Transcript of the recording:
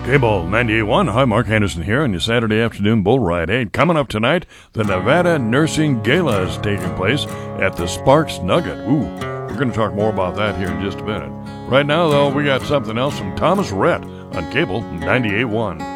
Cable 98.1. Hi, Mark Anderson here on your Saturday afternoon bull ride. Hey, coming up tonight, the Nevada Nursing Gala is taking place at the Sparks Nugget. Ooh, we're going to talk more about that here in just a minute. Right now, though, we got something else from Thomas Rhett on Cable 98.1.